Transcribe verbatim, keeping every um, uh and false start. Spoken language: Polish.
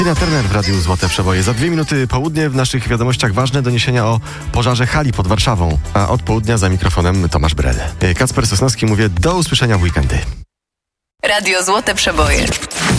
Tina Turner w Radiu Złote Przeboje. Za dwie minuty południe w naszych wiadomościach ważne doniesienia o pożarze hali pod Warszawą, a od południa za mikrofonem Tomasz Brel. Kacper Sosnowski, mówię do usłyszenia w weekendy. Radio Złote Przeboje.